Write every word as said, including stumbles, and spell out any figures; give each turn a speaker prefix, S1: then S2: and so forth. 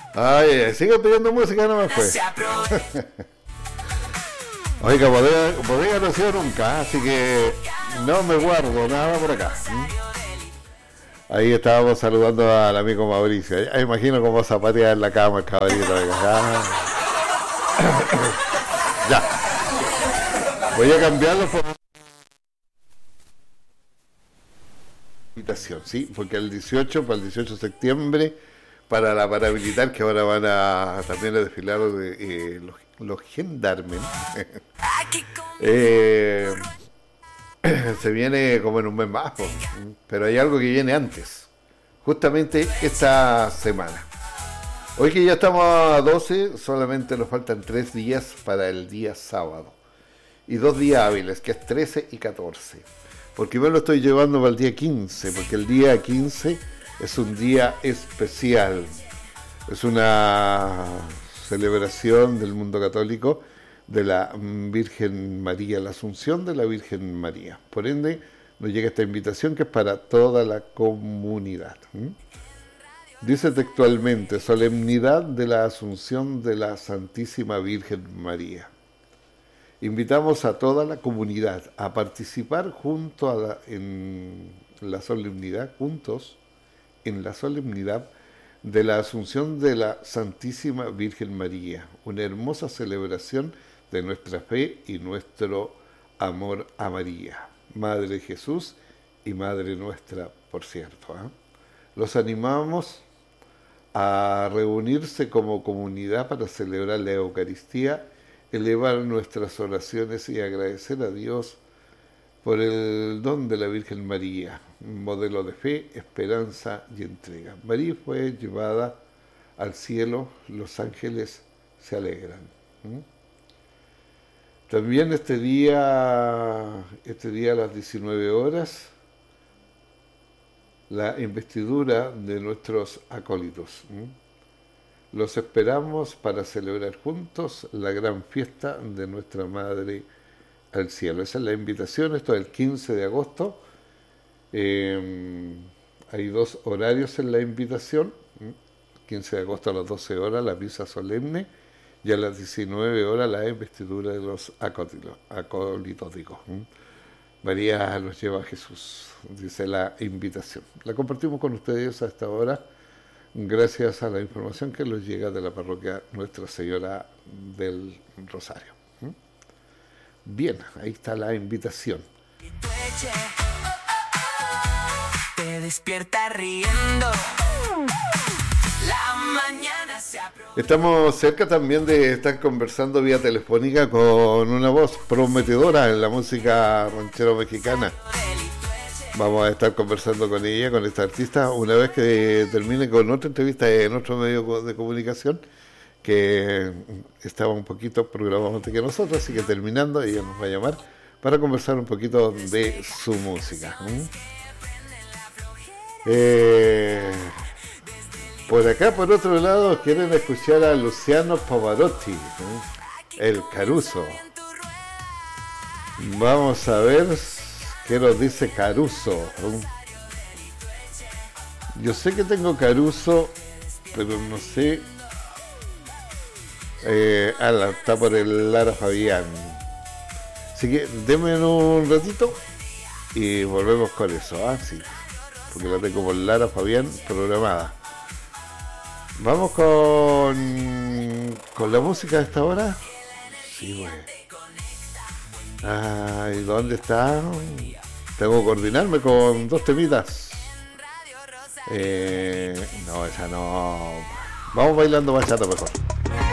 S1: Ay, sigue pidiendo música, no me fue. Oiga, bodega, bodega no ha sido nunca, así que no me guardo nada por acá. Ahí estábamos saludando al amigo Mauricio. Ya imagino cómo zapatea en la cama el caballito. Ya. Ya. Voy a cambiarlo por invitación, ¿sí? Porque el dieciocho, para el dieciocho de septiembre, para la paramilitar, que ahora van a también a desfilar de, eh, los, los gendarmes. eh, se viene como en un mes más, pues, pero hay algo que viene antes, justamente esta semana. Hoy que ya estamos a doce, solamente nos faltan tres días para el día sábado y dos días hábiles, que es trece y catorce, porque yo lo estoy llevando para el día quince, porque el día quince es un día especial, es una celebración del mundo católico de la Virgen María, la Asunción de la Virgen María. Por ende, nos llega esta invitación que es para toda la comunidad. ¿Mm? Dice textualmente, solemnidad de la Asunción de la Santísima Virgen María. Invitamos a toda la comunidad a participar junto a la, en la solemnidad, juntos, en la solemnidad de la Asunción de la Santísima Virgen María, una hermosa celebración de nuestra fe y nuestro amor a María, Madre de Jesús y Madre nuestra, por cierto. ¿eh? Los animamos a reunirse como comunidad para celebrar la Eucaristía, elevar nuestras oraciones y agradecer a Dios por el don de la Virgen María, modelo de fe, esperanza y entrega. María fue llevada al cielo, los ángeles se alegran. ¿Mm? También este día, este día a las diecinueve horas, la investidura de nuestros acólitos. ¿Mm? Los esperamos para celebrar juntos la gran fiesta de nuestra Madre al cielo. Esa es la invitación, esto es el quince de agosto. Eh, hay dos horarios en la invitación. quince de agosto a las doce horas la misa solemne y a las diecinueve horas la investidura de los acólitos. acólitos digo. María los lleva a Jesús, dice la invitación. La compartimos con ustedes a esta hora gracias a la información que nos llega de la parroquia Nuestra Señora del Rosario. Bien, ahí está la invitación. Te despierta riendo. La mañana se Estamos cerca también de estar conversando vía telefónica con una voz prometedora en la música ranchero mexicana. Vamos a estar conversando con ella, con esta artista, una vez que termine con otra entrevista en otro medio de comunicación, que estaba un poquito programado antes que nosotros, así que terminando ella nos va a llamar para conversar un poquito de su música. ¿Mm? Eh, por acá, por otro lado, quieren escuchar a Luciano Pavarotti, ¿eh? El Caruso. Vamos a ver qué nos dice Caruso. ¿eh? Yo sé que tengo Caruso, pero no sé. Eh, ah, está por el Lara Fabián. Así que denme un ratito y volvemos con eso. Ah, sí, porque la tengo por Lara Fabián programada. Vamos con con la música de esta hora. Sí, güey. Ay, ¿dónde está? Tengo que coordinarme con dos temitas. Eh, no, esa no. Vamos bailando bachata mejor.